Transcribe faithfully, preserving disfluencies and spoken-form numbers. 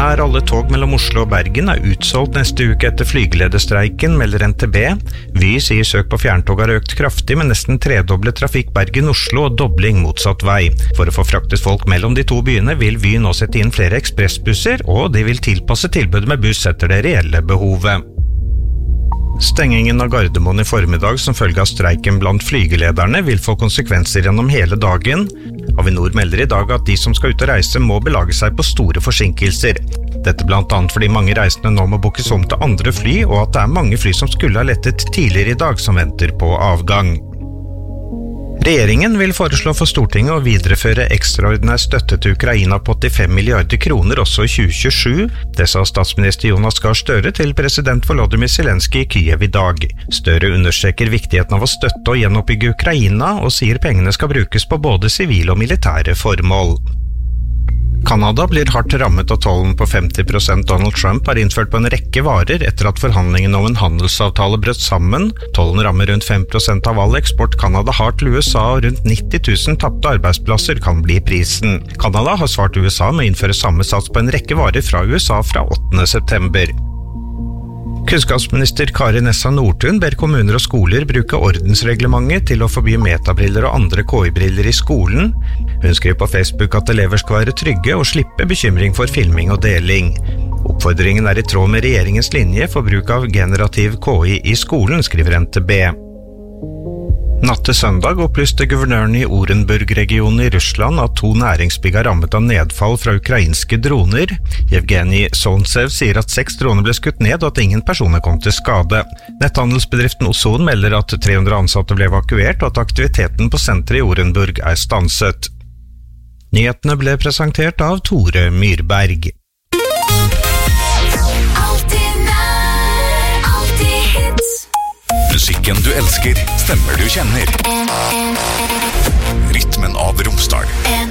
Nær alle tog mellom Oslo og Bergen er utsolgt neste uke etter flygelederstreiken, melder N T B. Vy sier søk på fjerntog har økt kraftig med nesten tredoblet trafikk Bergen-Oslo og dobling motsatt vei. For å få fraktet folk mellom de to byene vil Vy nå sette inn flere ekspressbusser, og de vil tilpasse tilbudet med buss etter det reelle behovet. Stengingen av Gardermoen i formiddag som følge av streiken blant flygelederne vil få konsekvenser gjennom hele dagen. Avinor melder i dag at de som skal ut og reise må belage seg på store forsinkelser. Dette blant annet fordi mange reisende nå må bokes om til andre fly, og at det er mange fly som skulle ha lettet tidligere i dag som venter på avgang. Regjeringen vil foreslå for Stortinget å videreføre ekstraordinær støtte til Ukraina på åttifem milliarder kroner også i tjue tjuesju. Det sa statsminister Jonas Gahr Støre til president Volodymyr Zelenskyj i Kiev i dag. Støre understreker viktigheten av å støtte og gjenoppbygge Ukraina, og sier pengene skal brukes på både sivile og militære formål. Kanada blir hardt rammet av tollen på femti prosent Donald Trump har innført på en rekke varer etter at forhandlingene om en handelsavtale brøt sammen. Tollen rammer rundt fem prosent av all eksport Kanada har til U S A, og rundt nitti tusen tapte arbeidsplasser kan bli prisen. Kanada har svart U S A med å innføre samme sats på en rekke varer fra U S A fra åttende september. Kunnskapsminister Kari Nessa Nordtun ber kommuner og skoler bruke ordensreglementet til å forby metabriller og andre K I-briller i skolen. Hun skriver på Facebook at elever skal være trygge og slippe bekymring for filming og deling. Oppfordringen er i tråd med regjeringens linje for bruk av generativ K I i skolen, skriver N T B. Natt til søndag opplyste guvernøren i Orenburg-regionen i Russland at to næringsbygg er rammet av nedfall fra ukrainske droner. Evgenij Solntsev sier at seks droner ble skutt ned og at ingen personer kom til skade. Netthandelsbedriften Ozon melder at tre hundre ansatte ble evakuert og at aktiviteten på senteret i Orenburg er stanset. Nyhetene ble presentert av Tore Myrberg. Musikken du elsker, stemmer du kjenner. Rytmen av Romsdal.